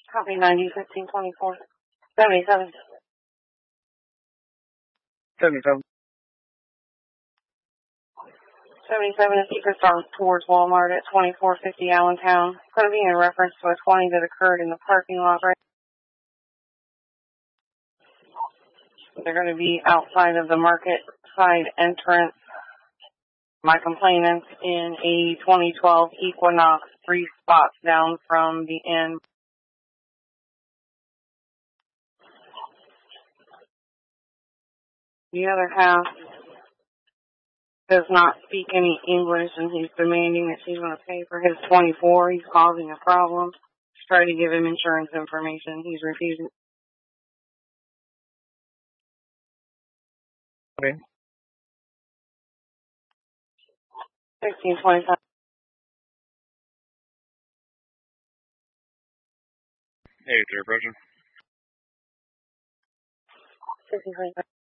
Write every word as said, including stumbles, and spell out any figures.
Copy ninety, fifteen twenty-four. seventy-seven. seventy-seven. seventy-seven is Superstar towards Walmart at twenty-four fifty Allentown. It's going to be in reference to a twenty that occurred in the parking lot, right? They're going to be outside of the market side entrance. My complainant's in a twenty twelve Equinox, three spots down from the end. The other half does not speak any English, and he's demanding that she's going to pay for his twenty-four. He's causing a problem. Just try to give him insurance information. He's refusing. Okay. sixteen twenty-five. Hey, they're approaching. sixteen twenty-five.